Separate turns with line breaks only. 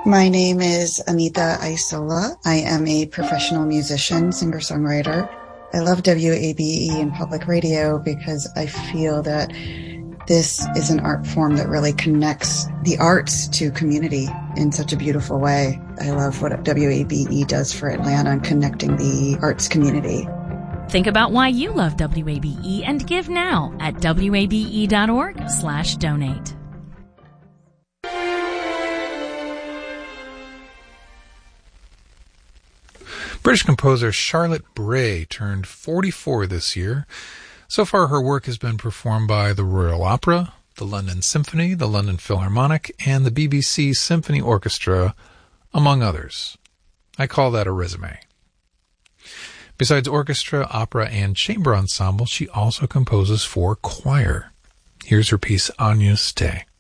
My name is Anita Isola. I am a professional musician, singer-songwriter. I love WABE and public radio because I feel that this is an art form that really connects the arts to community in such a beautiful way. I love what WABE does for Atlanta and connecting the arts community.
Think about why you love WABE and give now at wabe.org/donate.
British composer Charlotte Bray turned 44 this year. So far, her work has been performed by the Royal Opera, the London Symphony, the London Philharmonic, and the BBC Symphony Orchestra, among others. I call that a resume. Besides orchestra, opera, and chamber ensemble, she also composes for choir. Here's her piece Agnus Dei.